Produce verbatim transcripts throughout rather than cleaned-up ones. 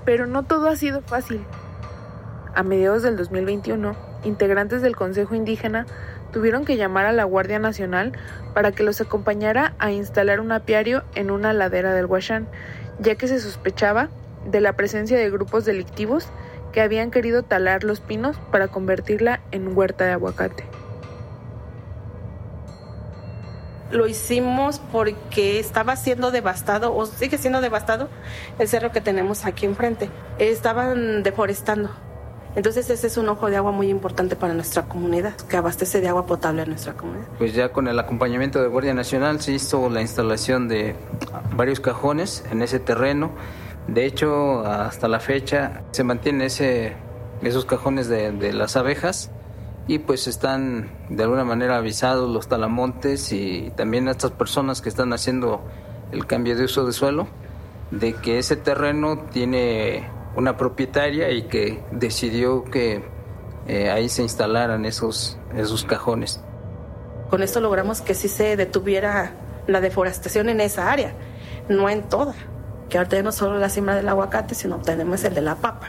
Pero no todo ha sido fácil. A mediados del dos mil veintiuno, integrantes del Consejo Indígena tuvieron que llamar a la Guardia Nacional para que los acompañara a instalar un apiario en una ladera del Huachán, ya que se sospechaba de la presencia de grupos delictivos que habían querido talar los pinos para convertirla en huerta de aguacate. Lo hicimos porque estaba siendo devastado, o sigue siendo devastado, el cerro que tenemos aquí enfrente. Estaban deforestando. Entonces ese es un ojo de agua muy importante para nuestra comunidad, que abastece de agua potable a nuestra comunidad. Pues ya con el acompañamiento de Guardia Nacional se hizo la instalación de varios cajones en ese terreno. De hecho, hasta la fecha se mantiene ese, esos cajones de, de las abejas, y pues están de alguna manera avisados los talamontes y también a estas personas que están haciendo el cambio de uso de suelo de que ese terreno tiene una propietaria y que decidió que eh, ahí se instalaran esos, esos cajones. Con esto logramos que sí se detuviera la deforestación en esa área, no en toda, que ahorita ya no solo la siembra del aguacate, sino tenemos el de la papa,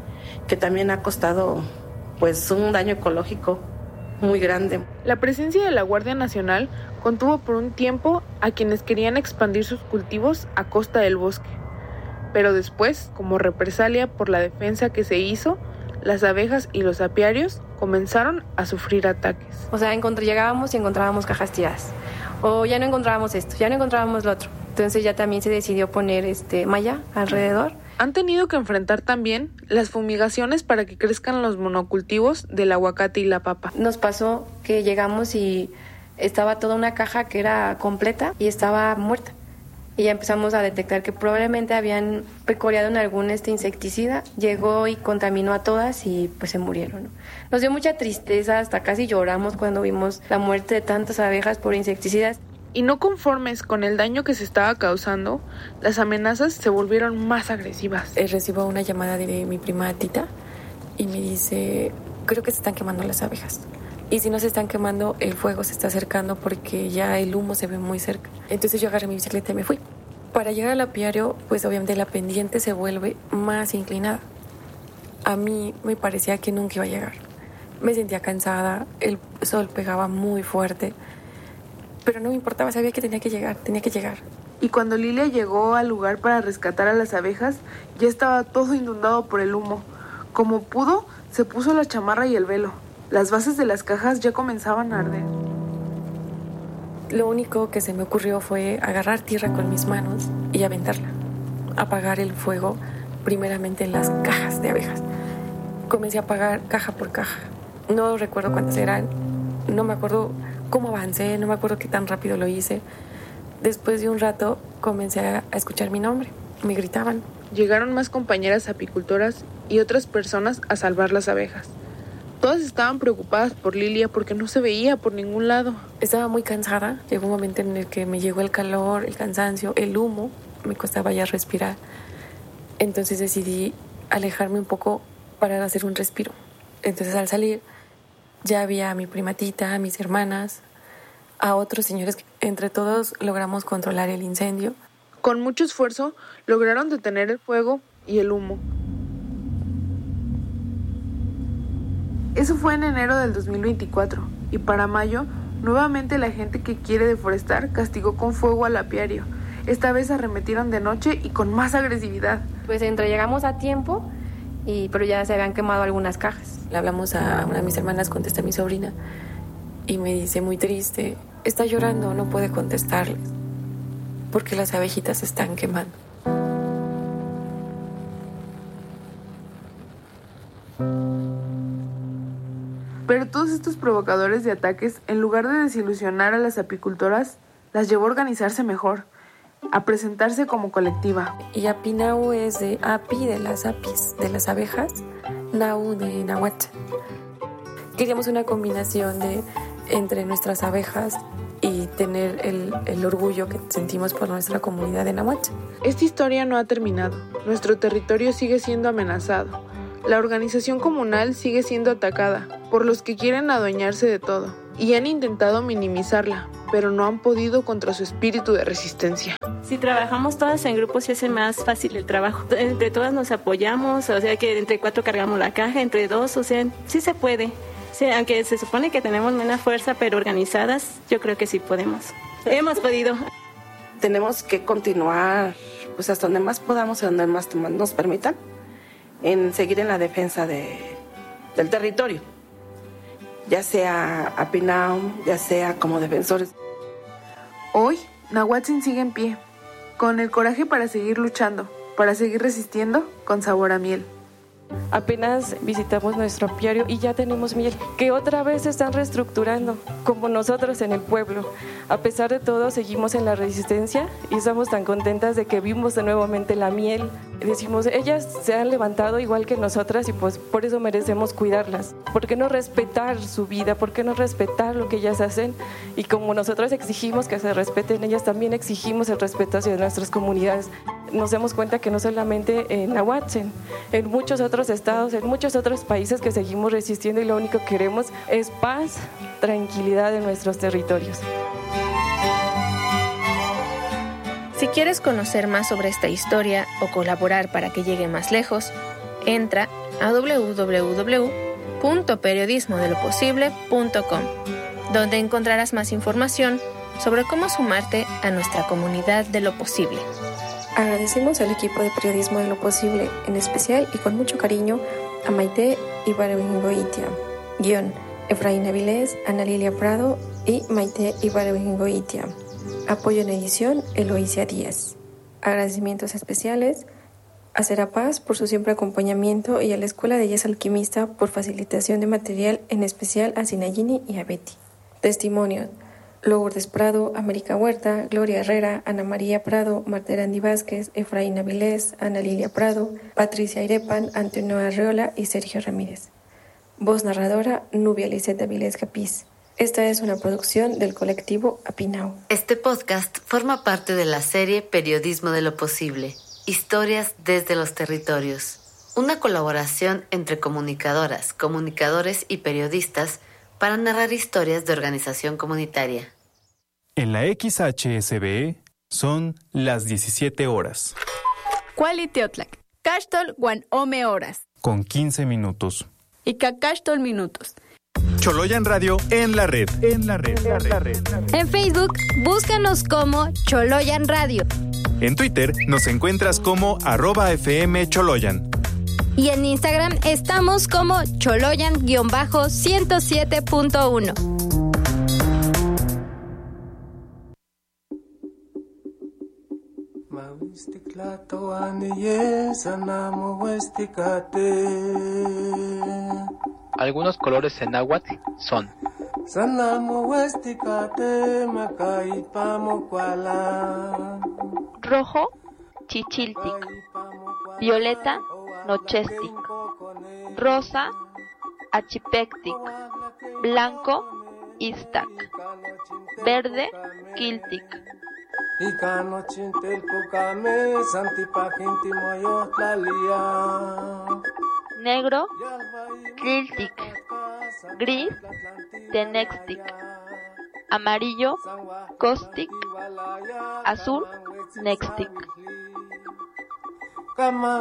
que también ha costado pues un daño ecológico muy grande. La presencia de la Guardia Nacional contuvo por un tiempo a quienes querían expandir sus cultivos a costa del bosque. Pero después, como represalia por la defensa que se hizo, las abejas y los apiarios comenzaron a sufrir ataques. O sea, encontr- llegábamos y encontrábamos cajas tiradas. O ya no encontrábamos esto, ya no encontrábamos lo otro. Entonces ya también se decidió poner este malla alrededor. Han tenido que enfrentar también las fumigaciones para que crezcan los monocultivos del aguacate y la papa. Nos pasó que llegamos y estaba toda una caja que era completa y estaba muerta. Y ya empezamos a detectar que probablemente habían pecoreado en algún este insecticida. Llegó y contaminó a todas y pues se murieron, ¿no? Nos dio mucha tristeza, hasta casi lloramos cuando vimos la muerte de tantas abejas por insecticidas. Y no conformes con el daño que se estaba causando, las amenazas se volvieron más agresivas. Eh, recibo una llamada de mi prima Tita y me dice, creo que se están quemando las abejas. Y si no se están quemando, el fuego se está acercando porque ya el humo se ve muy cerca. Entonces yo agarré mi bicicleta y me fui. Para llegar al apiario, pues obviamente la pendiente se vuelve más inclinada. A mí me parecía que nunca iba a llegar. Me sentía cansada, el sol pegaba muy fuerte. Pero no me importaba, sabía que tenía que llegar, tenía que llegar. Y cuando Lilia llegó al lugar para rescatar a las abejas, ya estaba todo inundado por el humo. Como pudo, se puso la chamarra y el velo. Las bases de las cajas ya comenzaban a arder. Lo único que se me ocurrió fue agarrar tierra con mis manos y aventarla. Apagar el fuego, primeramente en las cajas de abejas. Comencé a apagar caja por caja. No recuerdo cuántas eran, no me acuerdo cómo avancé, no me acuerdo qué tan rápido lo hice. Después de un rato comencé a escuchar mi nombre, me gritaban. Llegaron más compañeras apicultoras y otras personas a salvar las abejas. Todas estaban preocupadas por Lilia porque no se veía por ningún lado. Estaba muy cansada, llegó un momento en el que me llegó el calor, el cansancio, el humo, me costaba ya respirar. Entonces decidí alejarme un poco para hacer un respiro. Entonces al salir ya había a mi prima Tita, a mis hermanas, a otros señores. Entre todos logramos controlar el incendio. Con mucho esfuerzo lograron detener el fuego y el humo. Eso fue en enero del dos mil veinticuatro y para mayo, nuevamente la gente que quiere deforestar castigó con fuego al apiario. Esta vez arremetieron de noche y con más agresividad. Pues entre llegamos a tiempo, y, pero ya se habían quemado algunas cajas. Le hablamos a una de mis hermanas, contesta mi sobrina y me dice muy triste, está llorando, no puede contestarles porque las abejitas se están quemando. Pero todos estos provocadores de ataques, en lugar de desilusionar a las apicultoras, las llevó a organizarse mejor, a presentarse como colectiva. Y Apinau es de api, de las apis, de las abejas, nau de nahuatl. Queríamos una combinación de entre nuestras abejas y tener el, el orgullo que sentimos por nuestra comunidad de nahuatl. Esta historia no ha terminado. Nuestro territorio sigue siendo amenazado. La organización comunal sigue siendo atacada por los que quieren adueñarse de todo y han intentado minimizarla, pero no han podido contra su espíritu de resistencia. Si trabajamos todas en grupos se hace más fácil el trabajo. Entre todas nos apoyamos, o sea que entre cuatro cargamos la caja, entre dos, o sea, sí se puede. Sí, aunque se supone que tenemos menos fuerza, pero organizadas, yo creo que sí podemos. Hemos podido. Tenemos que continuar, pues hasta donde más podamos, donde más nos permitan, en seguir en la defensa de, del territorio, ya sea Apinao, ya sea como defensores. Hoy, Nahuatzin sigue en pie, con el coraje para seguir luchando, para seguir resistiendo con sabor a miel. Apenas visitamos nuestro apiario y ya tenemos miel, que otra vez se están reestructurando, como nosotros en el pueblo. A pesar de todo, seguimos en la resistencia y estamos tan contentas de que vimos de nuevamente la miel. Decimos, ellas se han levantado igual que nosotras y pues por eso merecemos cuidarlas. ¿Por qué no respetar su vida? ¿Por qué no respetar lo que ellas hacen? Y como nosotros exigimos que se respeten, ellas también exigimos el respeto hacia nuestras comunidades. Nos damos cuenta que no solamente en Nahuatzin, en muchos otros estados, en muchos otros países que seguimos resistiendo y lo único que queremos es paz, tranquilidad en nuestros territorios. Si quieres conocer más sobre esta historia o colaborar para que llegue más lejos, entra a doble u doble u doble u punto periodismo de lo posible punto com, donde encontrarás más información sobre cómo sumarte a nuestra comunidad de lo posible. Agradecemos al equipo de Periodismo de lo Posible, en especial y con mucho cariño a Maite Ibargüengoitia, guión Efraín Avilés, Ana Lilia Prado y Maite Ibargüengoitia. Apoyo en edición Eloísia Díaz. Agradecimientos especiales a Serapaz por su siempre acompañamiento y a la Escuela de Jazz Alquimista por facilitación de material, en especial a Sinayini y a Betty. Testimonios: Lourdes Prado, América Huerta, Gloria Herrera, Ana María Prado, Marta Erandi Vázquez, Efraín Avilés, Ana Lilia Prado, Patricia Irepan, Antonio Arreola y Sergio Ramírez. Voz narradora, Nubia Lisette Avilés Capiz. Esta es una producción del colectivo Apinao. Este podcast forma parte de la serie Periodismo de lo Posible, historias desde los territorios. Una colaboración entre comunicadoras, comunicadores y periodistas para narrar historias de organización comunitaria. En la X H S B E son las diecisiete horas. Cualiteotlac, Cachtol Guan Ome horas. Con quince minutos. Y Cacachtol minutos. Choloyan Radio en la red. En la red. En la red. En Facebook, búscanos como Choloyan Radio. En Twitter nos encuentras como arroba F M Choloyan. Y en Instagram estamos como Choloyan ciento siete punto uno. Algunos colores en náhuatl son rojo, chichiltic; violeta, nochestic; rosa, achipectic; blanco, istac; verde, quiltic; negro, tliltic; gris, tenextic; amarillo, costic; azul, nextic.